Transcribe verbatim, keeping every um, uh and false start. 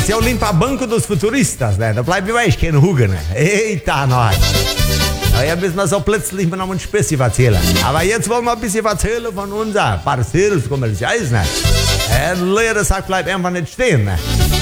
ist ja auch links am Banco dos Futuristas, ne? Da bleibt immer echt keine Huge, ne? Eita, neu. Ja, ja, müssen wir so plötzlich mal noch ein bisschen erzählen. Aber jetzt wollen wir ein bisschen erzählen von unser Parcels, komm, das ist ne? Ein Lehrer sagt, bleib einfach nicht stehen, ne?